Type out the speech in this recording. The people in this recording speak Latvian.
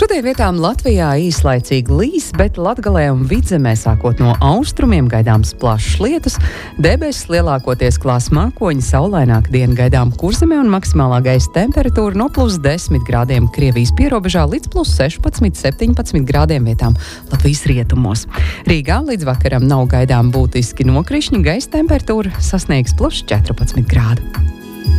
Šodien vietām Latvijā īslaicīgi līs, bet Latgalē un Vidzemē sākot no austrumiem gaidāms plašs lietus, debesis lielākoties klās mākoņi, saulaināka diena gaidām Kurzemē un maksimālā gaisa temperatūra no +10 grādiem Krievijas pierobežā līdz +16–17 grādiem vietām Latvijas rietumos. Rīgā līdz vakaram nav gaidām būtiski nokrišņi, gaisa temperatūra sasniegs +14 grādu.